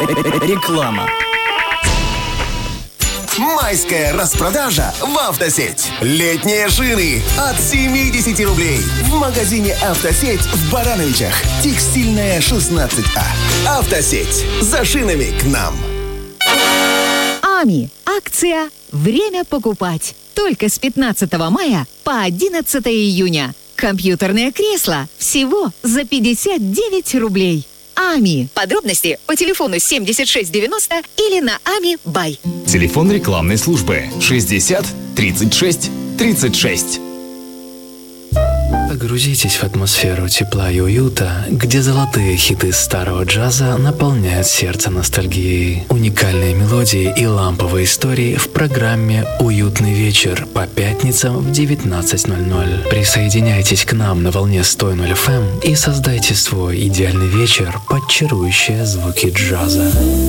Реклама. Майская распродажа в «Автосеть». Летние шины от 70 рублей. В магазине «Автосеть» в Барановичах. Текстильная, 16А. «Автосеть». За шинами к нам. АМИ. Акция «Время покупать». Только с 15 мая по 11 июня. Компьютерное кресло всего за 59 рублей. АМИ. Подробности по телефону 7690 или на АМИ Бай. Телефон рекламной службы 60 36 36. Погрузитесь в атмосферу тепла и уюта, где золотые хиты старого джаза наполняют сердце ностальгией. Уникальные мелодии и ламповые истории в программе «Уютный вечер» по пятницам в 19:00. Присоединяйтесь к нам на волне 100.0 FM и создайте свой идеальный вечер под чарующие звуки джаза.